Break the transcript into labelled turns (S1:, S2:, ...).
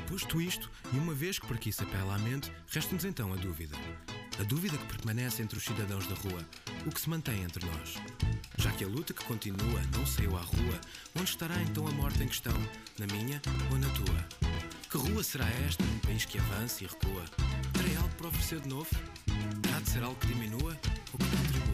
S1: Posto isto, e uma vez que por aqui se apela à mente, resta-nos então a dúvida. A dúvida que permanece entre os cidadãos da rua, o que se mantém entre nós. Já que a luta que continua não saiu à rua, onde estará então a morte em questão? Na minha ou na tua? Que rua será esta, num país que avança e recua? Terá algo para oferecer de novo? Terá de ser algo que diminua ou que contribua?